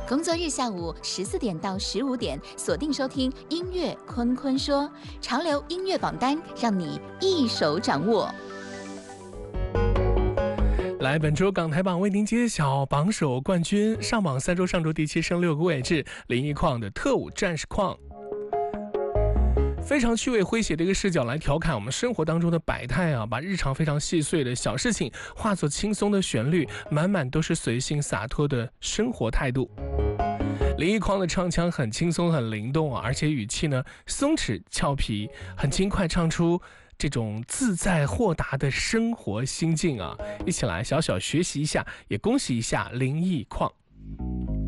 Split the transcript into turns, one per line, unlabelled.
工作日下午14点到15点，锁定收听音乐坤坤说，潮流音乐榜单，让你一手掌握。
来，本周港台榜为您揭晓榜首冠军，上榜3周，上周第7，升6个位置，林奕匡的《特务战士矿》。非常趣味诙谐的一个视角来调侃我们生活当中的百态啊，把日常非常细碎的小事情化作轻松的旋律，满满都是随性洒脱的生活态度。林奕匡的唱腔很轻松很灵动啊，而且语气呢松弛俏皮，很轻快唱出这种自在豁达的生活心境啊，一起来小小学习一下，也恭喜一下林奕匡。